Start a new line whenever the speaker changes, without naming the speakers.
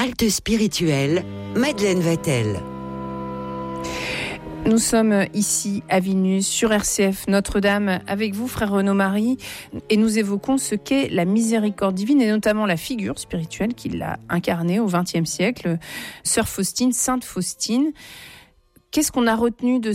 Halte spirituelle, Madeleine Vatel.
Nous sommes ici à Vilnius, sur RCF Notre-Dame, avec vous, frère Renaud-Marie, et nous évoquons ce qu'est la miséricorde divine, et notamment la figure spirituelle qui l'a incarnée au XXe siècle, Sœur Faustine, Sainte Faustine. Qu'est-ce qu'on a retenu de